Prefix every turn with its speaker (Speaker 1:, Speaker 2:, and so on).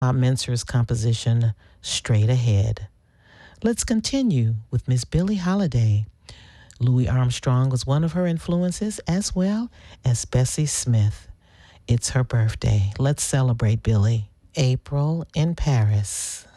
Speaker 1: Menser's composition, Straight Ahead. Let's continue with Miss Billie Holiday. Louis Armstrong was one of her influences, as well as Bessie Smith. It's her birthday. Let's celebrate Billie. April in Paris.